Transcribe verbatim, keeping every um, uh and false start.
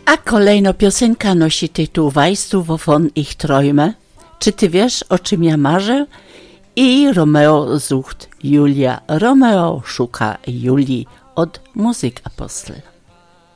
A kolejno piosenka nosi tytuł Weißt du, wovon ich träume? Czy ty wiesz, o czym ja marzę? I Romeo sucht Julia. Romeo szuka Julii od Musikapostel.